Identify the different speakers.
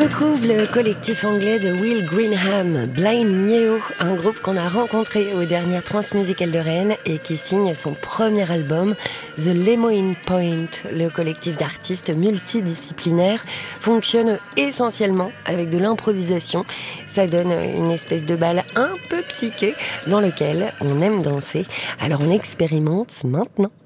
Speaker 1: retrouve le collectif anglais de Will Greenham, Blind Yeo, un groupe qu'on a rencontré aux dernières Transmusicales de Rennes et qui signe son premier album, The Lemoine Point. Le collectif d'artistes multidisciplinaires fonctionne essentiellement avec de l'improvisation. Ça donne une espèce de bal un peu psyché dans lequel on aime danser. Alors on expérimente maintenant.